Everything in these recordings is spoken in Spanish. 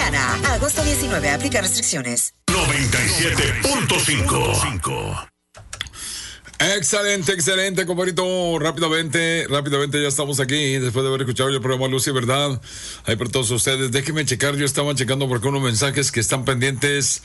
Soriana. Agosto 19, aplica restricciones. 97.5. Excelente, compadrito. Rápidamente, ya estamos aquí, después de haber escuchado el programa Luz y Verdad. Ahí para todos ustedes, déjenme checar, yo estaba checando por acá unos mensajes que están pendientes.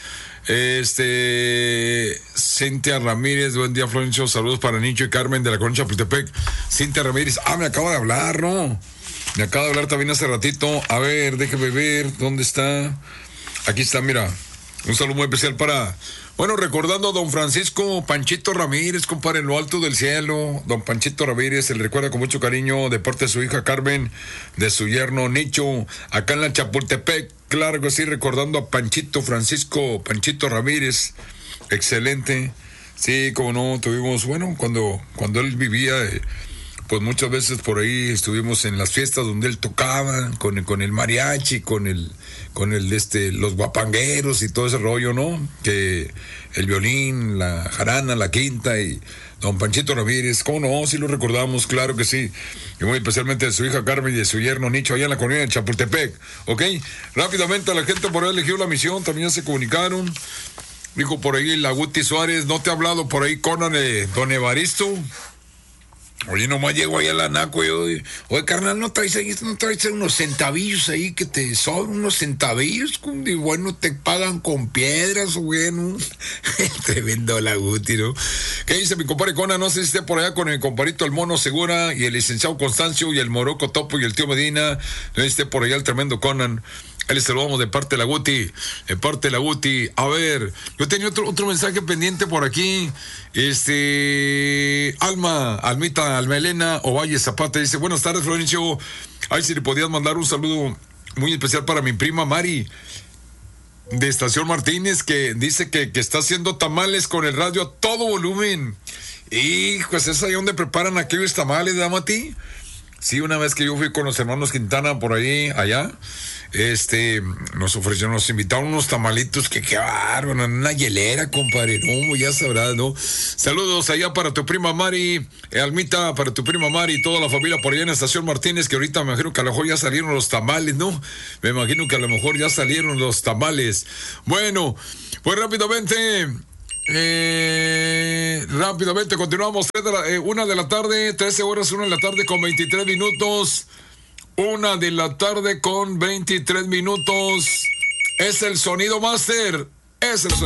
Cintia Ramírez, buen día, Florencio, saludos para Nicho y Carmen de la Colonia Chapultepec. Cintia Ramírez, me acaba de hablar, ¿no? Me acaba de hablar también hace ratito. A ver, déjeme ver, ¿dónde está? Aquí está, mira. Un saludo muy especial recordando a don Francisco Panchito Ramírez, compadre, en lo alto del cielo. Don Panchito Ramírez, se le recuerda con mucho cariño de parte de su hija Carmen, de su yerno Nicho, acá en la Chapultepec. Claro que sí, recordando a Panchito Panchito Ramírez. Excelente. Sí, como no, tuvimos, cuando él vivía, pues muchas veces por ahí estuvimos en las fiestas donde él tocaba, con el mariachi, los guapangueros y todo ese rollo, ¿no? Que el violín, la jarana, la quinta y don Panchito Ramírez, ¿cómo no? Sí lo recordamos, claro que sí. Y muy especialmente de su hija Carmen y de su yerno Nicho allá en la colonia de Chapultepec, ¿ok? Rápidamente la gente por ahí eligió la misión, también se comunicaron. Dijo por ahí la Guti Suárez, ¿no te ha hablado por ahí Conan don Evaristo? Oye, nomás llego ahí a la Naco y oye, carnal, ¿no traes unos centavillos ahí que te son unos centavillos? Y bueno, te pagan con piedras, bueno. Tremendo la Guti, ¿no? ¿Qué dice mi compadre Conan? No sé si esté por allá con el compadrito el Mono Segura y el licenciado Constancio y el Moroco Topo y el tío Medina. No sé si esté por allá el tremendo Conan. Ahí le saludamos de parte de la Guti. A ver, yo tenía otro mensaje pendiente por aquí. Almita Almelena Ovalle Zapata dice, buenas tardes, Florencio. Ay, si le podías mandar un saludo muy especial para mi prima Mari de Estación Martínez, que dice que está haciendo tamales con el radio a todo volumen. Y pues es ahí donde preparan aquellos tamales, ¿verdad, Mati? Sí, una vez que yo fui con los hermanos Quintana por ahí, allá, nos invitaron unos tamalitos que qué bárbaro, una hielera, compadre, no, ya sabrás, ¿no? Saludos allá para tu prima Mari, Almita, para tu prima Mari y toda la familia por allá en Estación Martínez, que ahorita me imagino que a lo mejor ya salieron los tamales, ¿no? Me imagino que a lo mejor ya salieron los tamales. Bueno, pues rápidamente continuamos. 1 de la tarde, 13 horas, 1 de la tarde con 23 minutos. 1 de la tarde con 23 minutos. Es el sonido máster. Es el sonido.